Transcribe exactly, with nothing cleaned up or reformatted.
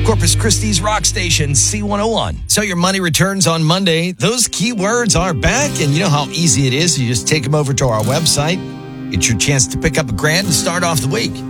Corpus Christi's rock station, C one oh one. So your money returns on Monday. Those keywords are back, and you know how easy it is. You just take them over to our website. It's your chance to pick up a grand and start off the week.